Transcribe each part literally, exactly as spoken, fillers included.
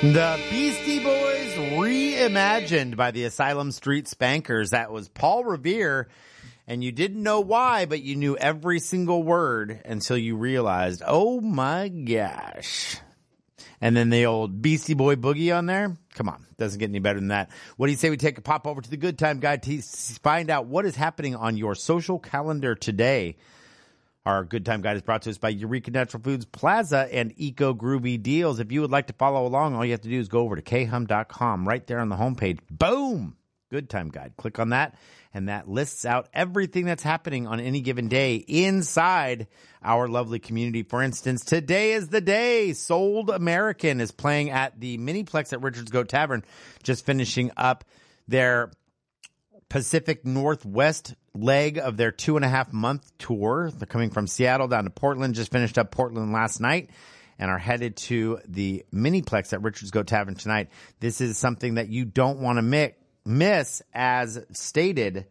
The Beastie Boys reimagined by the Asylum Street Spankers. That was Paul Revere, and you didn't know why, but you knew every single word until you realized, oh my gosh. And then the old Beastie Boy boogie on there. Come on, doesn't get any better than that. What do you say we take a pop over to the Good Time Guide to find out what is happening on your social calendar today? Our Good Time Guide is brought to us by Eureka Natural Foods Plaza and Eco Groovy Deals. If you would like to follow along, all you have to do is go over to k hum dot com. Right there on the homepage, boom, Good Time Guide. Click on that, and that lists out everything that's happening on any given day inside our lovely community. For instance, today is the day. Sold American is playing at the Miniplex at Richard's Goat Tavern, just finishing up their Pacific Northwest leg of their two and a half month tour. They're coming from Seattle down to Portland, just finished up Portland last night, and are headed to the Miniplex at Richard's Goat Tavern tonight. This is something that you don't want to mi- miss, as stated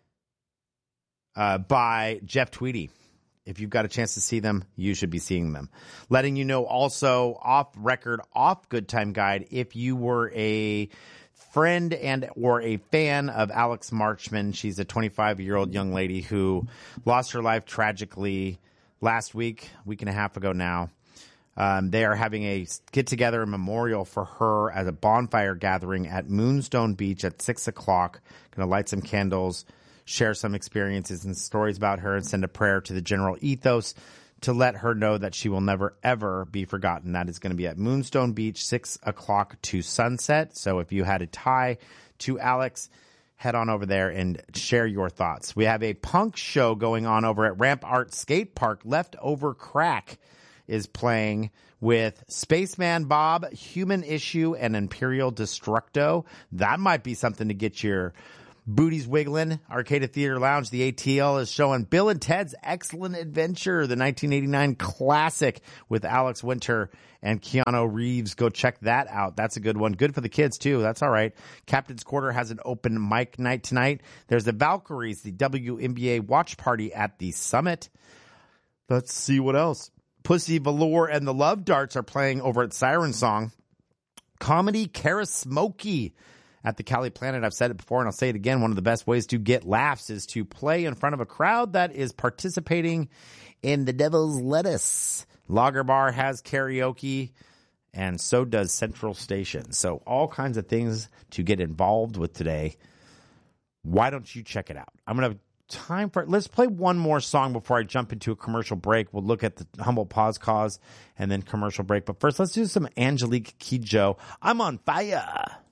uh, by Jeff Tweedy. If you've got a chance to see them, you should be seeing them. Letting you know also, off record, off Good Time Guide, if you were a friend and or a fan of Alex Marchman. She's a twenty-five-year-old young lady who lost her life tragically last week, week and a half ago now. Um, they are having a get-together and memorial for her at a bonfire gathering at Moonstone Beach at six o'clock. Going to light some candles, share some experiences and stories about her, and send a prayer to the General Ethos to let her know that she will never, ever be forgotten. That is going to be at Moonstone Beach, six o'clock to sunset. So if you had a tie to Alex, head on over there and share your thoughts. We have a punk show going on over at Ramp Art Skate Park. Leftover Crack is playing with Spaceman Bob, Human Issue, and Imperial Destructo. That might be something to get your booties wiggling. Arcade Theater Lounge, the A T L, is showing Bill and Ted's Excellent Adventure, the nineteen eighty-nine classic with Alex Winter and Keanu Reeves. Go check that out. That's a good one. Good for the kids, too. That's all right. Captain's Quarter has an open mic night tonight. There's the Valkyries, the W N B A watch party at the Summit. Let's see what else. Pussy Velour and the Love Darts are playing over at Siren Song. Comedy Kara Smokey at the Cali Planet. I've said it before and I'll say it again. One of the best ways to get laughs is to play in front of a crowd that is participating in the Devil's Lettuce. Lager Bar has karaoke, and so does Central Station. So all kinds of things to get involved with today. Why don't you check it out? I'm going to have time for it. Let's play one more song before I jump into a commercial break. We'll look at the Humble Pause Cause and then commercial break. But first, let's do some Angelique Kidjo. I'm on fire.